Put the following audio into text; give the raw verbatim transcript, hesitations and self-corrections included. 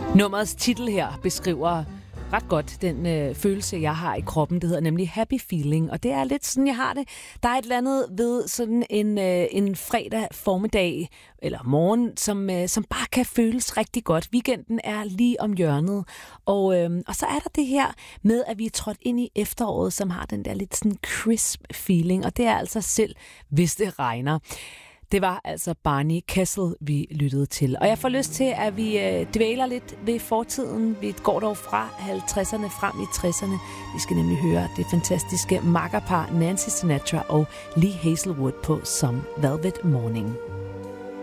Nummerets titel her beskriver ret godt den øh, følelse, jeg har i kroppen. Det hedder nemlig Happy Feeling, og det er lidt sådan, jeg har det. Der er et eller andet ved sådan en, øh, en fredag formiddag eller morgen, som, øh, som bare kan føles rigtig godt. Weekenden er lige om hjørnet, og, øh, og så er der det her med, at vi er trådt ind i efteråret, som har den der lidt sådan crisp feeling, og det er altså selv, hvis det regner. Det var altså Barney Kessel, vi lyttede til. Og jeg får lyst til, at vi øh, dvæler lidt ved fortiden. Vi går dog fra halvtredserne frem i tresserne. Vi skal nemlig høre det fantastiske makkerpar Nancy Sinatra og Lee Hazelwood på Some Velvet Morning.